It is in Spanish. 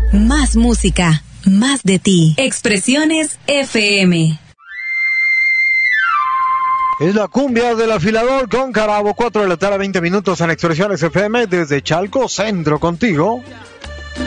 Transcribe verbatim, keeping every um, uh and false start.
Más música, más de ti. Expresiones F M. Es la cumbia del afilador con Carabo, cuatro de la tarde, veinte minutos en Expresiones F M, desde Chalco Centro contigo.